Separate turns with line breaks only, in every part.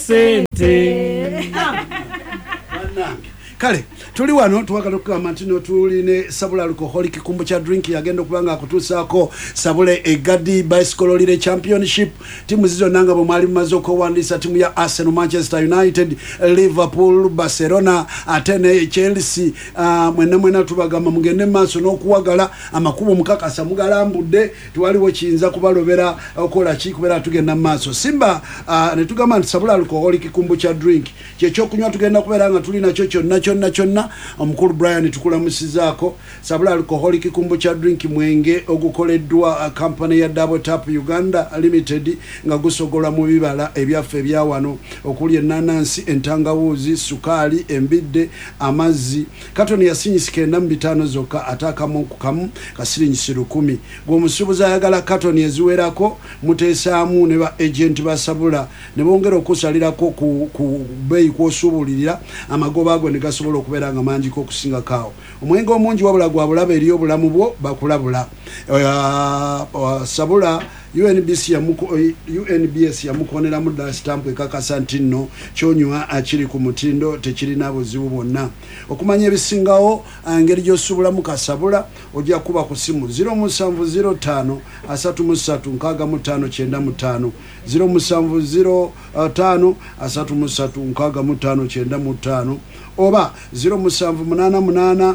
sente.
Kale tuli wano tuwagala okugamba nti no tuli ne Sabula alcoholic kombucha drink yagenda okubanga akutuusaako Sabule Egadi Bicycle Relay Championship. Timu zizo nanga bwe mwali mumaze okuwandiisa timu ya Arsenal, Manchester United, Liverpool, Barcelona, Atene, Chelsea. Mwena tubagamba mugende maaso n'okuwagala amakubo mukakasa mugalambudde tuwaliwo kiyinza kubalobera okola ki kubeera tugenda maaso. Simba ne tugamba nti Sabula alcoholic kombucha drink kyekyokunywa tugenda kubeera nga tuli nakyo kyonna omukulu Brian tukulamusizaako. Sabula alcoholic kombucha drink mwenge ogukoleddwa company ya Double Tap Uganda Limited nga gusogola mu bibala ebyaffe ebya wano okuli enanansi, entangawuzi, sukaali, embidde, amazzi. Katoni ya sinyisi 95 zokka atakamu kamu kasiringi 10. Gwomusubuzi ayagala katoni eziwerako muteesaamu ne ba agent ba Sabula ne bongera okusalirako ku beeyi kw'osuubulirira amagoba ago ne gasobola okubeera nga mangi ko okusinga kaawo. Omwenge omungi wabula gwa bulaba eri obulamu bwo bakulabula. Sabula UNBS yamukonera mu stamp ekakasa nti nno kyonywa akiri ku mutindo tekirina buzibu bwonna. Okumanya ebisingawo engeri gy'osubulamu Kasabula ojja kuba ku simu 0705 3365995 0705 3365995 oba 0788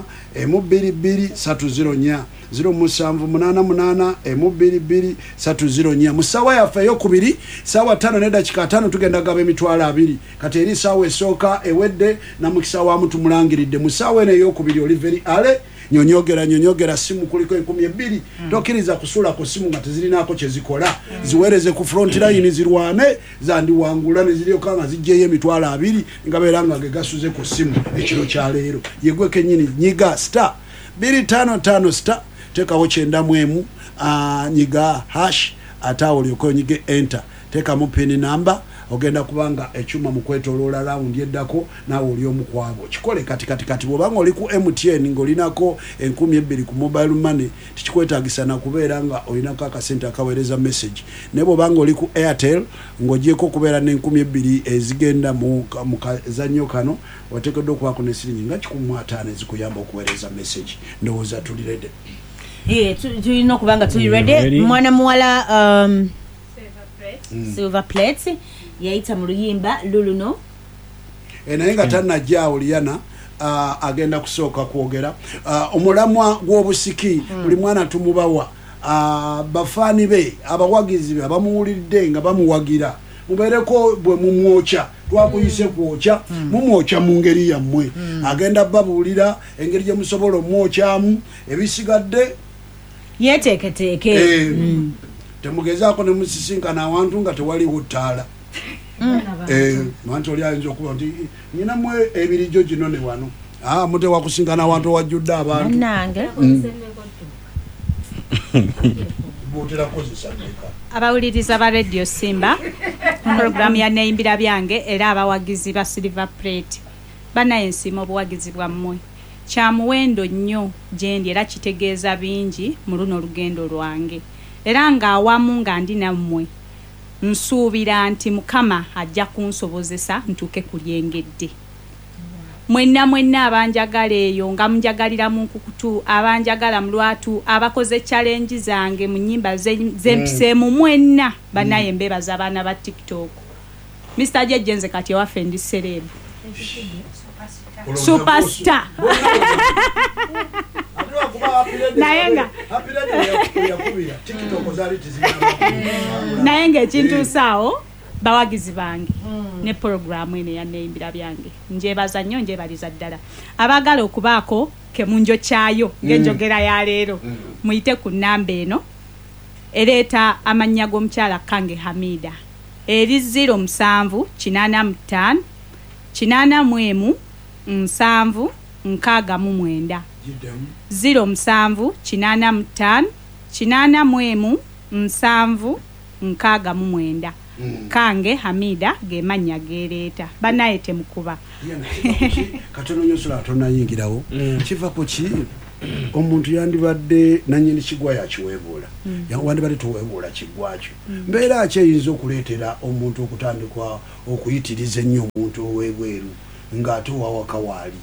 22304 0788 22304. Musawa yaffe ey'okubiri sawa 5 ne dakika 5 tugenda gaba emitwalo 2 kati eri sawa esooka ewedde namukisa wa mtu mulangiridde. Musawa eno ey'okubiri Oliveri ale nyonyogera simu kuliko 12 tokkiriza kusula ku simu nga tezirinaako kyezikola ziwereze ku front line zirwane zandi wangula ne ziryo kanga zijjeyo emitwalo 2 nga beera nga gegasuze ku simu ekiro kya leero yegwe kenyini nyiga star 255 star tekawo 91 nyiga hash atawo lyoko nyige enter teka mu pin number ogenda kubanga echuma mukwetolola round yeddako nawo oli omukwabo kikole kati bobanga oli ku MTN ngolinako 12 ku mobile money tikikwetagisa na kubeera nga olinako akasente akawereza message ne bobanga oli ku Airtel ngojeko kubeera ne 12 ezigenda mu kazanyo kano watekedde kwako ne siringi nga 15 ezikuyamba okuwereza message ndowooza tulirede
tulina okubanga tuli ready. Mwana muwala silver plates yaita mu luyimba luluno
naye nga tanajja Oliana agenda kusooka kwogera omulamwa gw'obusiki buli mwana tumubawa bafaani be abawagizi be abamuwulidde nga bamuwagira mubeereko bwe mumwocha twakuyise kwokya mumwocha mu ngeri yammwe agenda babuulira engeri gye musobola omwokyamu ebisigadde
yeteeketeeke
temugezaako ne musisinkana awantu nga tewaliwo ttaala mantu oli ayinza okuba nti nyina mwe ebirijo gino ne wano mute wakusinkana awantu owajjudde abantu
nange
abawuliriza ba Radio Simba program ya Neyimbira Byange era abawagizi ba Silver Plate banaye ensima obuwagizi bwammwe kya muwendo nnyo gyendi era kitegeeza bingi mu luno olugendo lwange era nga awamu nga ndi nammwe nsuubira nti Mukama ajja kunsobozesa ntuuke ku lyengedde. Mwenna abanjagala eyo nga munjagalira mu nkukutu abanjagala mu lwatu abakoze challenge zange mu nnyimba z'empiseemu mwenna banaye mbebaza abaana ba TikTok. Mr. Jejenze kati waffe ndi celeb superstar naye nga ekintu saawo bawagizi bange ne programu ene ya Neyimbira Byange njebaza nnyo njebaliza ddala abagala okubaako kemunjo kyayo ng'enjogera ya leero muyite ku nnamba eno ereeta amannya g'omukyala Kange Hamida eri 0785 8 7 69 0785 8 7 69 Kange Hamida ge mannya gereeta banaye temukuba
katono nyosula tona yingirawo kiva ku ki omuntu yandibadde nanyini kigwa yakiweebuula wandibadde tuweebuula kigwakyo mbeera ki eyinza okuleetera omuntu okutandikwa okuyitiriza ennyo omuntu ow'ebweru ng'ate owawaka waali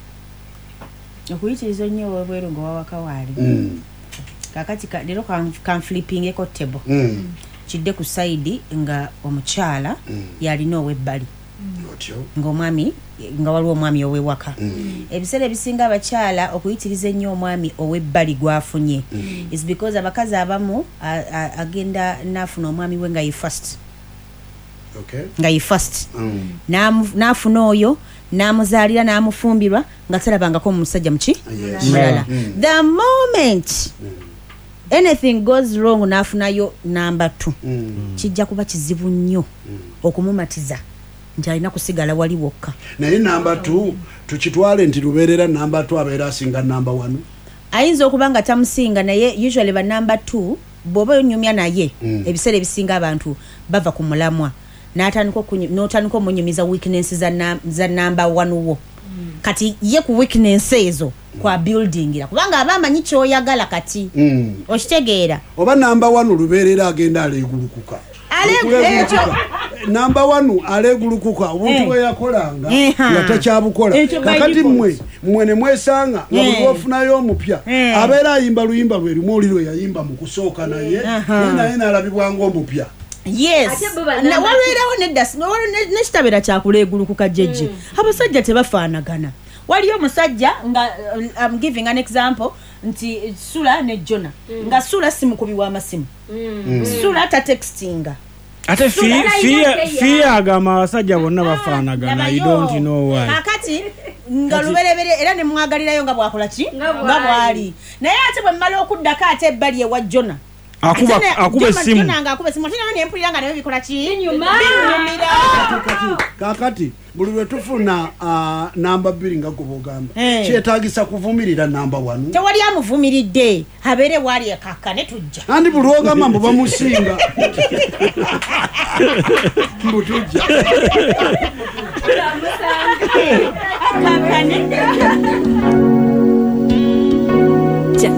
okuyitiriza nnyo ow'ebweru ng'owawaka waali kakati leero kanflippingeko table kidde ku saidi nga omukyala yalina ow'ebbali ng'omwami nga waliwo omwami ow'ewaka ebiseera ebisinga abakyala okuyitiriza ennyo omwami ow'ebbali gwafunye is because abakazi abamu agenda naafuna omwami we nga ye first nga ye first naafuna oyo namuzaalira namufumbirwa nga talabangako mu musajja muki mulala the moment anything goes wrong nafunayo number 2 kijja kuba kizibu nnyo okumumatiza nti alina kusigala wali wokka
naye number 2 tukitwale nti lubeerera number 2 abeera asinga number 1
ayinza okuba nga tamusinga naye usually ba number 2 bw'oba onyumya naye ebiseera ebisinga abantu bava ku mulamwa n'otandika omunyumiza weakness za number 1 wo kati ye ku weakness ezo kwa buildingira kubanga abamanyi kyoyagala kati okitegeera
oba number 1 lubeerera agenda alegulukuka number 1 alegulukuka obuntu bwe yakolanga nga takyabukola kakati mmwe ne mwesanga nga buli ofunayo omupya abeera ayimba luyimba lwe lumu oli lwe yayimba mu kusooka naye n'alabibwa ng'omupya
yes na walwerawo nekitabera kyakulegulukuka jejje abasajja tebafaanagana waliyo omusajja nga I'm giving an example nti Sula ne Jona nga Sula simukubi w'amasimu Sula tatextinga
ate fia agamba abasajja bonna bafaanagana you don't know why
kakati nga luberebere era ne mwagalirayo nga bwakola ki nga bwali naye ate bwe mmala okuddako ate ebbali ewa Jona
akuba esimu
nga akuba esimu ate ne mpulira nga nayo bikola ki
nyuma
kakati buli lwe tufuna namba 2 nga gobogamba kyetaagisa kuvumirira namba 1
tewali amuvumiridde abeere waali ekaka ne tujja
andi buli ogamba mbu bamusinga mbu tujja
akaka ne